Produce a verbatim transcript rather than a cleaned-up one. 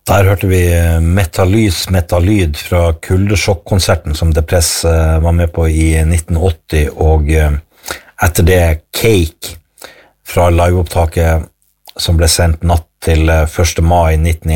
Der hørte vi Metalys, Metalyd fra Kuldesjokk-konserten som Depress var med på i nitten åtti, og etter det Cake fra liveopptaket som ble sendt natt til første mai nitten